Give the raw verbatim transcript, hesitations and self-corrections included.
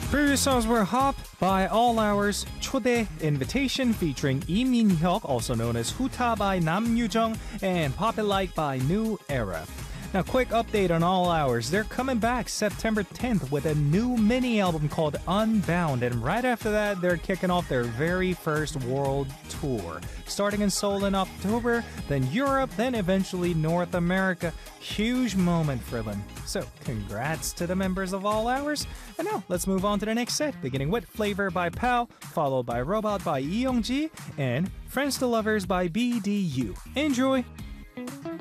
Previous songs were Hop by All Hours, 초대 Invitation featuring Lee Min-hyuk, also known as Huta by Nam Yu-jung, and Pop It Like by New Era. Now, quick update on All Hours. They're coming back September tenth with a new mini-album called Unbound, and right after that, they're kicking off their very first world tour. Starting in Seoul in October, then Europe, then eventually North America. Huge moment for them. So, congrats to the members of All Hours. And now, let's move on to the next set, beginning with Flavor by Pow, followed by Robot by Lee Young-ji, and Friends to Lovers by B D U. Enjoy!